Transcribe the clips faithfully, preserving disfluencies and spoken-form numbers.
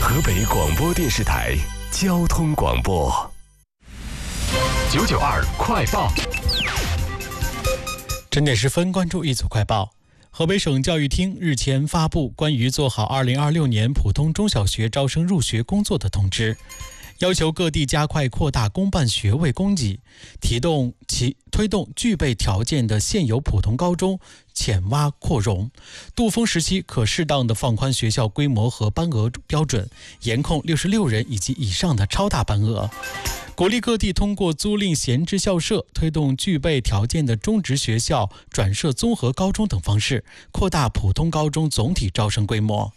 河北广播电视台交通广播九九二快报。 整点十分，关注一组快报。河北省教育厅日前发布关于做好二零二六年普通中小学招生入学工作的通知，要求各地加快扩大公办学位供给，提动其推动具备条件的现有普通高中浅挖扩容，度封时期可适当的放宽学校规模和班额标准，严控六十六人以及以上的超大班额。鼓励各地通过租赁闲置校舍，推动具备条件的中职学校转设综合高中等方式，扩大普通高中总体招生规模。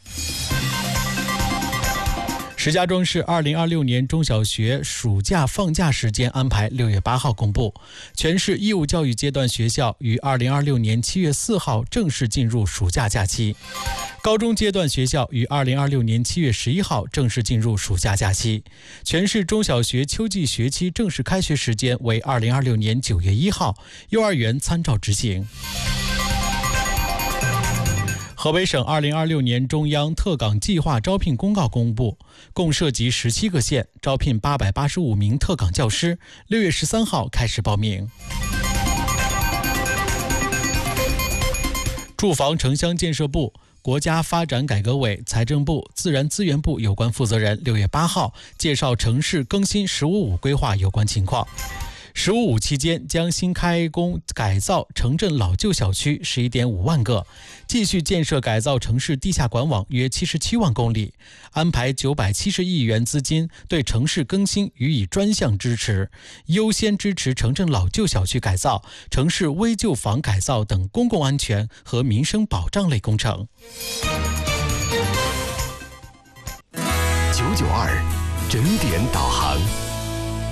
石家庄市二零二六年中小学暑假放假时间安排六月八号公布，全市义务教育阶段学校于二零二六年七月四号正式进入暑假假期，高中阶段学校于二零二六年七月十一号正式进入暑假假期。全市中小学秋季学期正式开学时间为二零二六年九月一号，幼儿园参照执行。河北省二零二六年中央特岗计划招聘公告公布，共涉及十七个县，招聘八百八十五名特岗教师，六月十三号开始报名。住房城乡建设部、国家发展改革委、财政部、自然资源部有关负责人六月八号介绍城市更新“十五五”规划有关情况。十五五期间将新开工改造城镇老旧小区 十一点五万个，继续建设改造城市地下管网约七十七万公里，安排九百七十亿元资金对城市更新予以专项支持，优先支持城镇老旧小区改造、城市危旧房改造等公共安全和民生保障类工程。 九九二整点导航。